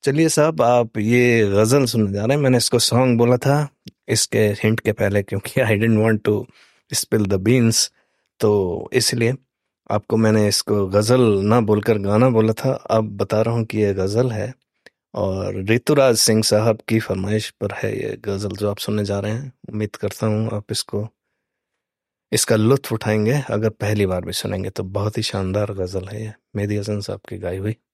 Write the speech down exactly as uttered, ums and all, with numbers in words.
चलिए साहब, आप ये गजल सुनने जा रहे हैं। मैंने इसको सॉन्ग बोला था इसके हिंट के पहले, क्योंकि आई dent want to spill the beans. तो इसलिए आपको मैंने इसको गजल ना बोलकर गाना बोला था। अब बता रहा हूँ कि ये गजल है, और ऋतुराज सिंह साहब की फरमाइश पर है ये गजल जो आप सुनने जा रहे हैं। उम्मीद करता हूँ आप इसको इसका लुत्फ उठाएंगे। अगर पहली बार भी सुनेंगे तो बहुत ही शानदार गजल है ये, मेहदी हसन साहब की गाई हुई।